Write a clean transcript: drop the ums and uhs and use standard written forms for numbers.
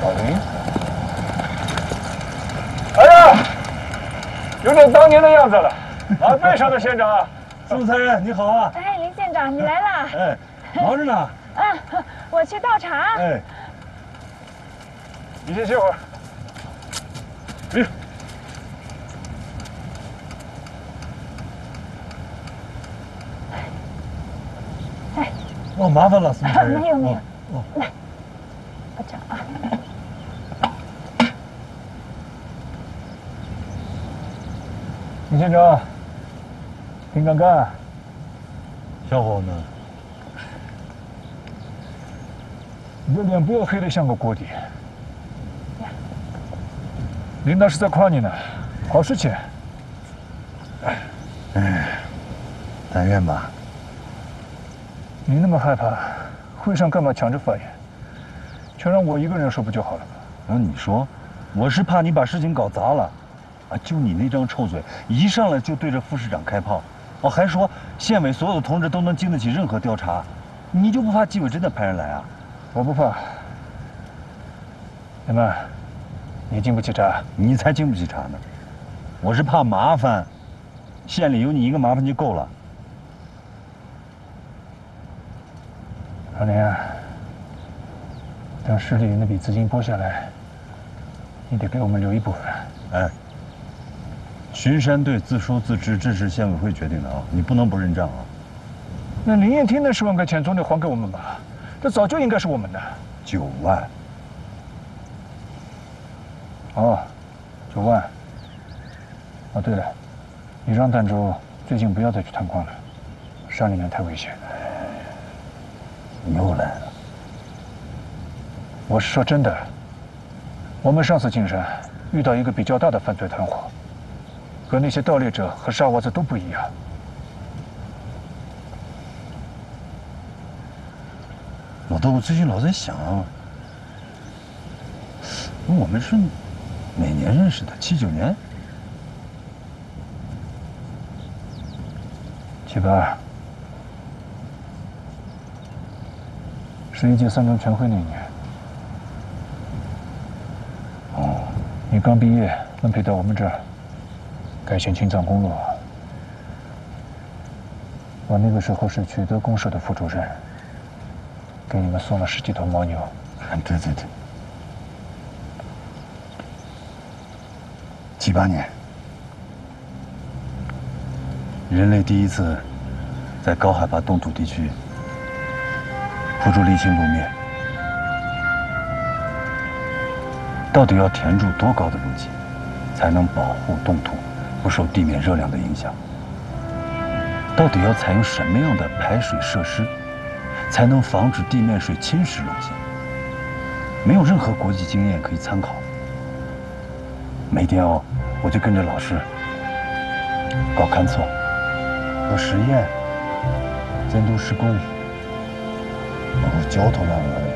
小林，哎呀，有点当年的样子了。马背上的县长， 苏才人你好啊！ 哎，林县长，你来了。 哎，忙着呢。 我去倒茶。 哎， 你先歇会儿。 哦，麻烦了，苏才人。 没有没有， 哦， 来，我找啊。 林县长，挺敢干。 小伙子， 你的脸不要黑得像个锅底。领导是在夸你呢，好事情。 哎，但愿吧。 你那么害怕，会上干嘛抢着发言？全让我一个人说不就好了吗？ 那你说，我是怕你把事情搞砸了，啊，就你那张臭嘴，一上来就对着副市长开炮，哦，还说县委所有的同志都能经得起任何调查，你就不怕纪委真的派人来啊？ 我不怕。怎么，你经不起查？ 你才经不起查呢，我是怕麻烦，县里有你一个麻烦就够了。 老林啊，等市里那笔资金拨下来，你得给我们留一部分。 哎，巡山队自收自支，这是县委会决定的啊，你不能不认账啊。 那林彦厅那10万块钱总得还给我们吧？这早就应该是我们的。 9万。 哦，9万。哦，对了，你让弹珠最近不要再去探矿了，山里面太危险。 你又来了。 我是说真的，我们上次进山遇到一个比较大的犯罪团伙，和那些盗猎者和沙娃子都不一样。 老豆，我最近老在想啊，我们是哪年认识的？79年 ？78。11届3中全会那一年。哦，你刚毕业，分配到我们这儿，改选青藏公路。我那个时候是取得公社的副主任，给你们送了10几头牦牛。 对对对。78年，人类第一次在高海拔冻土地区铺出沥青路面，到底要填入多高的路基，才能保护冻土不受地面热量的影响？到底要采用什么样的排水设施，才能防止地面水侵蚀路基？没有任何国际经验可以参考。每天我就跟着老师搞勘测、做实验、监督施工，包括交通啊。